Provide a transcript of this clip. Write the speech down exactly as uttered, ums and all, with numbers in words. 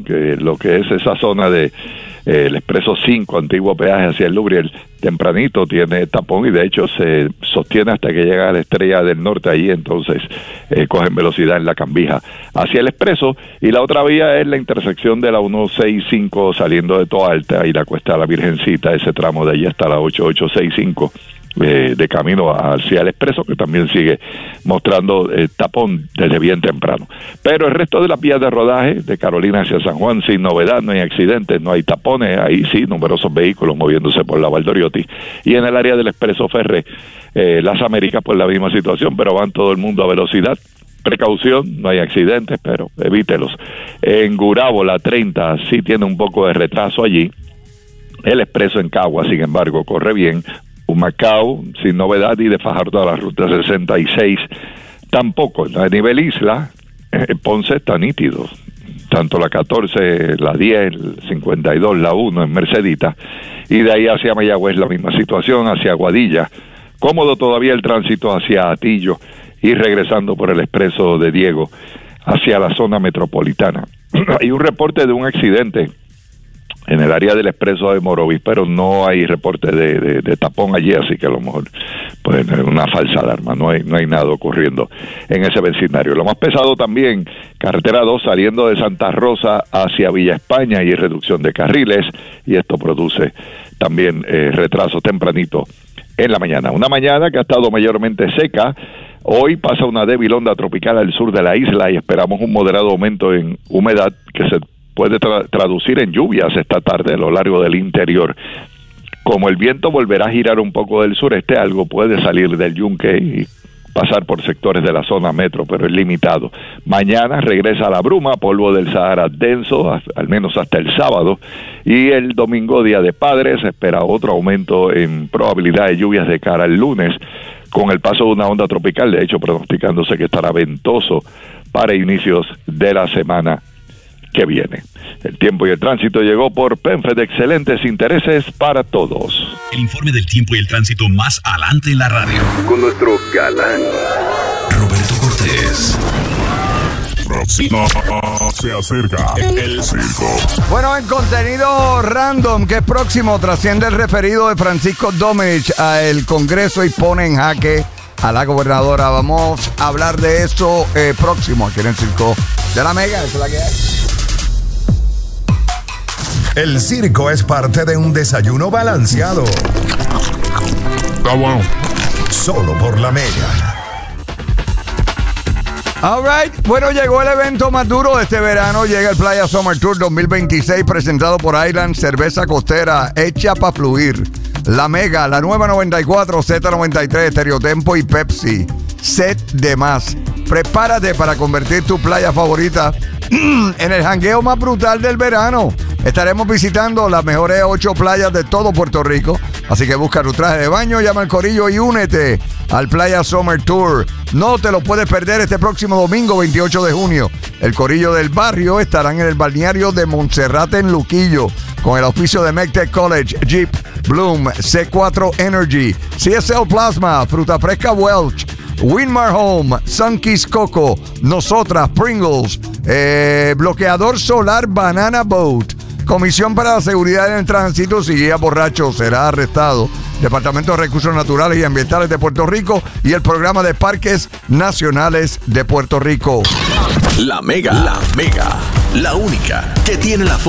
que lo que es esa zona de eh, el Expreso cinco, antiguo peaje hacia el Lubriel, tempranito tiene tapón y de hecho se sostiene hasta que llega a la Estrella del Norte. Allí entonces eh, cogen velocidad en la Cambija hacia el Expreso, y la otra vía es la intersección de la ciento sesenta y cinco saliendo de Toa Alta y la Cuesta de la Virgencita, ese tramo de allí hasta la ochenta y ocho sesenta y cinco. Eh, de camino hacia el Expreso, que también sigue mostrando eh, tapón desde bien temprano. Pero el resto de las vías de rodaje de Carolina hacia San Juan, sin novedad, no hay accidentes, no hay tapones, ahí sí, numerosos vehículos moviéndose por la Valdoriotti. Y en el área del Expreso Ferré, eh, Las Américas, pues la misma situación, pero van todo el mundo a velocidad. Precaución, no hay accidentes, pero evítelos. En Gurabo, la treinta, sí tiene un poco de retraso allí. El Expreso en Cagua, sin embargo, corre bien. Humacao, sin novedad, y de Fajardo a la ruta sesenta y seis tampoco. A nivel isla, eh, Ponce está nítido, tanto la catorce, la diez, cincuenta y dos, la uno en Mercedita, y de ahí hacia Mayagüez la misma situación, hacia Aguadilla, cómodo todavía el tránsito hacia Atillo, y regresando por el Expreso de Diego hacia la zona metropolitana. Hay un reporte de un accidente en el área del Expreso de Morovis, pero no hay reporte de, de, de tapón allí, así que a lo mejor pues es una falsa alarma, no hay, no hay nada ocurriendo en ese vecindario. Lo más pesado también, carretera dos saliendo de Santa Rosa hacia Villa España, y reducción de carriles, y esto produce también eh, retraso tempranito en la mañana. Una mañana que ha estado mayormente seca. Hoy pasa una débil onda tropical al sur de la isla y esperamos un moderado aumento en humedad que se puede tra- traducir en lluvias esta tarde a lo largo del interior. Como el viento volverá a girar un poco del sureste, algo puede salir del yunque y pasar por sectores de la zona metro, pero es limitado. Mañana regresa la bruma, polvo del Sahara denso, al menos hasta el sábado, y el domingo, Día de Padres, se espera otro aumento en probabilidad de lluvias de cara al lunes, con el paso de una onda tropical, de hecho pronosticándose que estará ventoso para inicios de la semana que viene. El tiempo y el tránsito llegó por Penfed, excelentes intereses para todos. El informe del tiempo y el tránsito más adelante en la radio. Con nuestro galán Roberto Cortés. Próximo se acerca el circo. Bueno, en contenido random, que es próximo, trasciende el referido de Francisco Domich al Congreso y pone en jaque a la gobernadora. Vamos a hablar de eso eh, próximo aquí en el circo de la Mega. Esa es la que hay. El circo es parte de un desayuno balanceado. Está bueno. Solo por la Mega. All right. Bueno, llegó el evento más duro de este verano. Llega el Playa Summer Tour dos mil veintiséis, presentado por Island, cerveza costera hecha para fluir. La Mega, la nueva noventa y cuatro, Z noventa y tres, Estereotempo y Pepsi. Set de más. Prepárate para convertir tu playa favorita en el jangueo más brutal del verano. Estaremos visitando las mejores ocho playas de todo Puerto Rico. Así que busca tu traje de baño, llama al corillo y únete al Playa Summer Tour. No te lo puedes perder este próximo domingo veintiocho de junio. El corillo del barrio estarán en el balneario de Monserrate en Luquillo, con el auspicio de MECTEC College, Jeep, Bloom, C cuatro Energy, C S L Plasma, Fruta Fresca Welch, Winmar Home, Sunkiss Coco, Nosotras, Pringles, eh, bloqueador solar Banana Boat, Comisión para la Seguridad en el Tránsito. Si guía borracho será arrestado. Departamento de Recursos Naturales y Ambientales de Puerto Rico y el Programa de Parques Nacionales de Puerto Rico. La Mega, la Mega, la única que tiene la